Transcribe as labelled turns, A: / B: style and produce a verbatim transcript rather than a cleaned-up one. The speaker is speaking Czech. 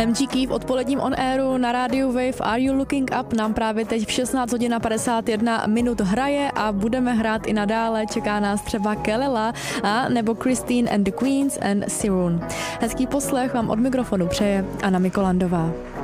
A: M G Key v odpoledním on airu na rádiu Wave Are You Looking Up nám právě teď v šestnáct hodin a padesát jedna minut hraje a budeme hrát i nadále. Čeká nás třeba Kelela a nebo Christine and the Queens and Sirun. Hezký poslech vám od mikrofonu přeje Anna Mikolandová.